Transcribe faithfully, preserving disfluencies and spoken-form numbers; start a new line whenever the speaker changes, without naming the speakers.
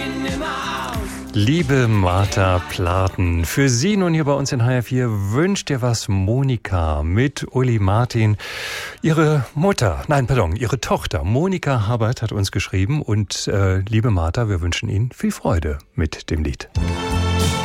Liebe Martha Platen, für Sie nun hier bei uns in H R vier wünscht dir was Monika mit Uli Martin. Ihre Mutter, nein, pardon, ihre Tochter Monika Habert hat uns geschrieben und äh, liebe Martha, wir wünschen Ihnen viel Freude mit dem Lied.